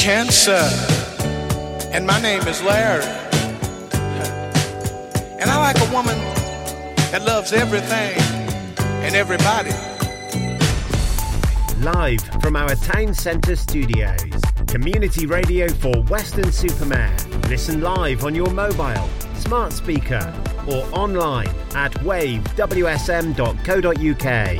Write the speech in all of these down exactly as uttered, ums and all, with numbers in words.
cancer, and my name is Larry. And I like a woman that loves everything and everybody. Live from our town centre studios, community radio for Weston-super-Mare. Listen live on your mobile, smart speaker, or online at wave w s m dot co dot u k.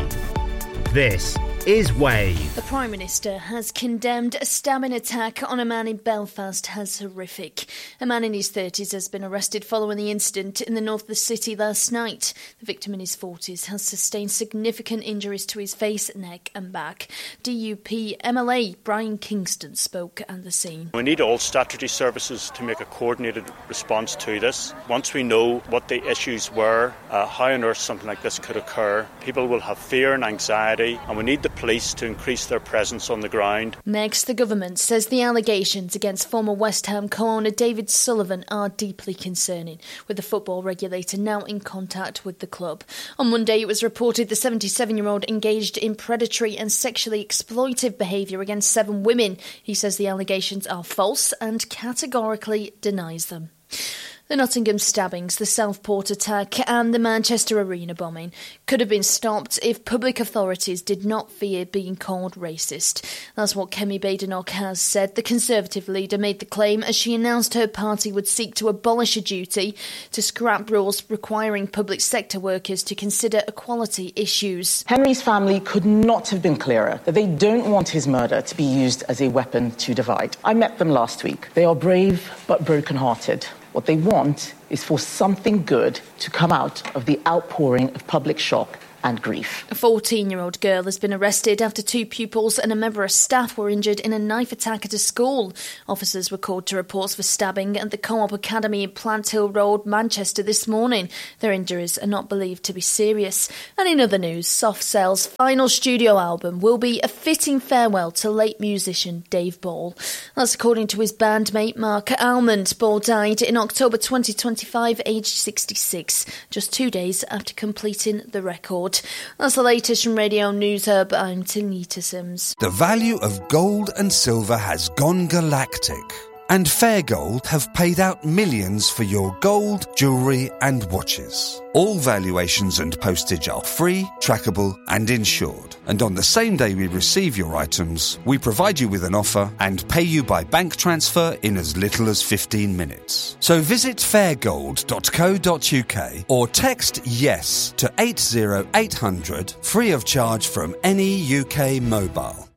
This is Wave. The Prime Minister has condemned a stabbing attack on a man in Belfast as horrific. A man in his thirties has been arrested following the incident in the north of the city last night. The victim in his forties has sustained significant injuries to his face, neck and back. D U P M L A Brian Kingston spoke at the scene. We need all statutory services to make a coordinated response to this. Once we know what the issues were, uh, how on earth something like this could occur, people will have fear and anxiety, and we need the police to increase their presence on the ground. Next, the government says the allegations against former West Ham co-owner David Sullivan are deeply concerning, with the football regulator now in contact with the club. On Monday, it was reported the seventy-seven-year-old engaged in predatory and sexually exploitive behaviour against seven women. He says the allegations are false and categorically denies them. The Nottingham stabbings, the Southport attack and the Manchester Arena bombing could have been stopped if public authorities did not fear being called racist. That's what Kemi Badenoch has said. The Conservative leader made the claim as she announced her party would seek to abolish a duty to scrap rules requiring public sector workers to consider equality issues. Henry's family could not have been clearer that they don't want his murder to be used as a weapon to divide. I met them last week. They are brave but broken-hearted. What they want is for something good to come out of the outpouring of public shock and grief. A fourteen-year-old girl has been arrested after two pupils and a member of staff were injured in a knife attack at a school. Officers were called to reports for stabbing at the Co-op Academy in Plant Hill Road, Manchester this morning. Their injuries are not believed to be serious. And in other news, Soft Cell's final studio album will be a fitting farewell to late musician Dave Ball. That's according to his bandmate Mark Almond. Ball died in October twenty twenty-five, aged sixty-six, just two days after completing the record. That's the latest from Radio News Hub. I'm Tanita Sims. The value of gold and silver has gone galactic, and Fairgold have paid out millions for your gold, jewellery and watches. All valuations and postage are free, trackable and insured. And on the same day we receive your items, we provide you with an offer and pay you by bank transfer in as little as fifteen minutes. So visit fairgold dot co dot u k or text YES to eight zero eight hundred, free of charge from any U K mobile.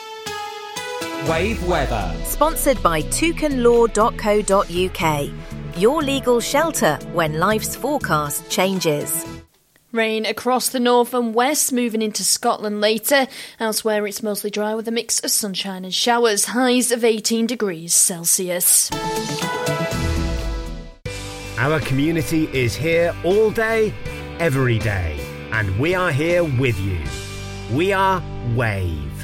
Wave weather. Sponsored by toucan law dot co dot u k. Your legal shelter when life's forecast changes. Rain across the north and west, moving into Scotland later. Elsewhere it's mostly dry with a mix of sunshine and showers. Highs of eighteen degrees Celsius. Our community is here all day, every day, and we are here with you. We are Wave.